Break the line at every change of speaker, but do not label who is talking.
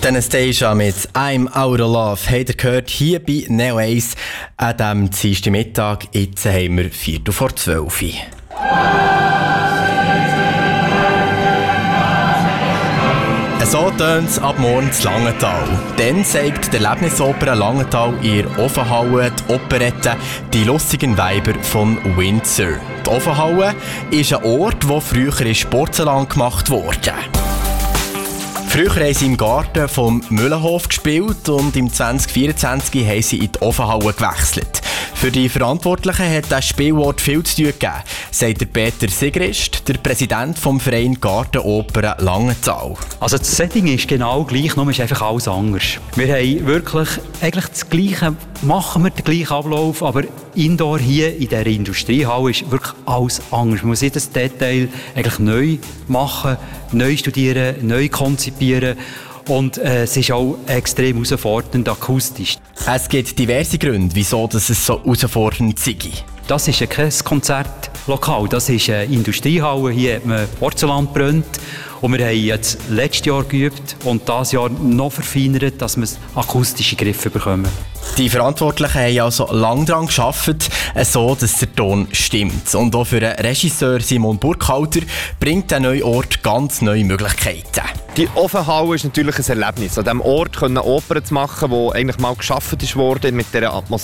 Anastasia mit «I'm Out of Love» habt ihr gehört hier bei Neo 1 an diesem Dienstagmittag. Jetzt haben wir 11:45. So tönt es ab morgen in Langenthal. Dann zeigt die Erlebnisoper Langenthal in der Ofenhalle die Operette «Die lustigen Weiber» von Windsor. Die Ofenhalle ist ein Ort, wo früher Porzellan gemacht wurde. Früher haben sie im Garten vom Müllenhof gespielt und im 2024 haben sie in die Ofenhalle gewechselt. Für die Verantwortlichen hat das Spielort viel zu tun gegeben, sagt der Peter Sigrist, der Präsident vom Verein Gartenoper Langenthal.
Also das Setting ist genau gleich, nur ist einfach alles anders. Wir haben wirklich eigentlich das Gleiche, machen wir den gleichen Ablauf, aber indoor hier in dieser Industriehalle ist wirklich alles anders. Man muss jedes Detail eigentlich neu machen, neu studieren, neu konzipieren. Und es ist auch extrem herausfordernd akustisch.
Es gibt diverse Gründe, wieso es so herausfordernd sei.
Das ist kein Konzertlokal, das ist eine Industriehalle. Hier hat man Porzellan gebrannt. Und wir haben jetzt letztes Jahr geübt und dieses Jahr noch verfeinert, dass wir akustische Griffe bekommen.
Die Verantwortlichen haben also lange daran gearbeitet, so dass der Ton stimmt. Und auch für den Regisseur Simon Burkhalter bringt der neue Ort ganz neue Möglichkeiten.
Die Ofenhalle ist natürlich ein Erlebnis. An diesem Ort Opern zu machen, die eigentlich mal geschaffen wurde mit dieser Atmosphäre.